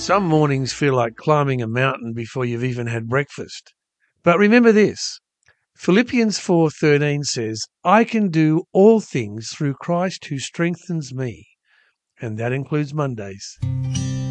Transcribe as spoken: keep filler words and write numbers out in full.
Some mornings feel like climbing a mountain before you've even had breakfast. But remember this, Philippians four thirteen says, I can do all things through Christ who strengthens me. And that includes Mondays.